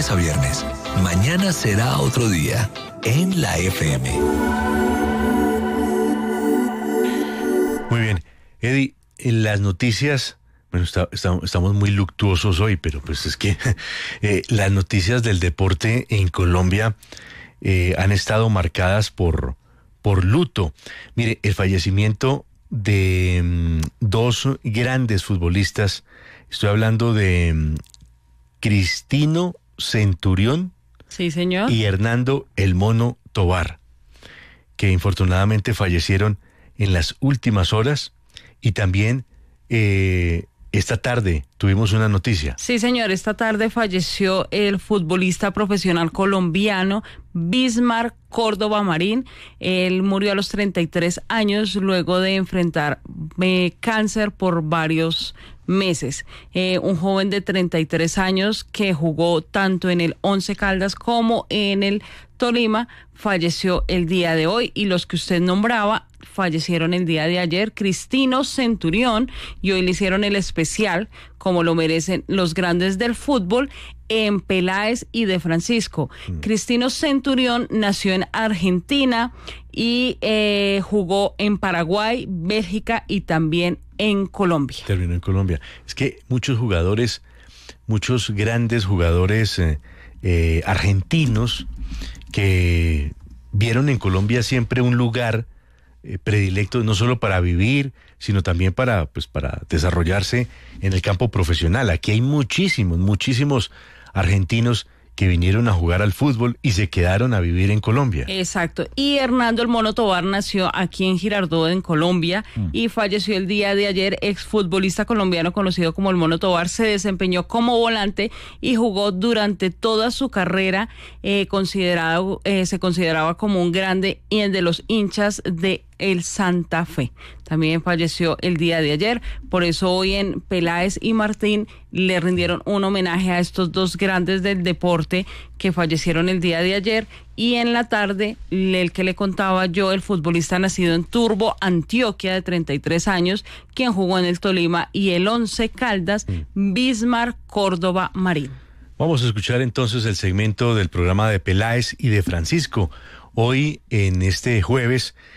lunes a viernes. Mañana será otro día en la FM. Muy bien. Eddie, en las noticias, bueno, estamos muy luctuosos hoy, pero pues es que las noticias del deporte en Colombia han estado marcadas por luto. Mire, el fallecimiento de dos grandes futbolistas, estoy hablando de Cristino Centurión, sí, señor, y Hernando El Mono Tovar, que infortunadamente fallecieron en las últimas horas. Y también esta tarde tuvimos una noticia. Sí, señor, esta tarde falleció el futbolista profesional colombiano Bismar Córdoba Marín. Él murió a los 33 años luego de enfrentar cáncer por varios meses. Un joven de 33 años que jugó tanto en el Once Caldas como en el Tolima falleció el día de hoy, y los que usted nombraba fallecieron el día de ayer. Cristino Centurión, y hoy le hicieron el especial como lo merecen los grandes del fútbol en Peláez y de Francisco. Cristino Centurión nació en Argentina y jugó en Paraguay, Bélgica y también en Colombia. Terminó en Colombia. Es que muchos grandes jugadores argentinos que vieron en Colombia siempre un lugar predilecto, no solo para vivir, sino también para desarrollarse en el campo profesional. Aquí hay muchísimos argentinos que vinieron a jugar al fútbol y se quedaron a vivir en Colombia. Exacto. Y Hernando El Mono Tovar nació aquí en Girardot, en Colombia, y falleció el día de ayer. Exfutbolista colombiano conocido como El Mono Tovar, se desempeñó como volante y jugó durante toda su carrera. Se consideraba como un grande y el de los hinchas de el Santa Fe. También falleció el día de ayer. Por eso hoy en Peláez y Martín le rindieron un homenaje a estos dos grandes del deporte que fallecieron el día de ayer. Y en la tarde, el que le contaba yo, el futbolista nacido en Turbo, Antioquia, de 33 años, quien jugó en el Tolima y el Once Caldas, Bismar Córdoba Marín. Vamos a escuchar entonces el segmento del programa de Peláez y de Francisco. Hoy, en este jueves,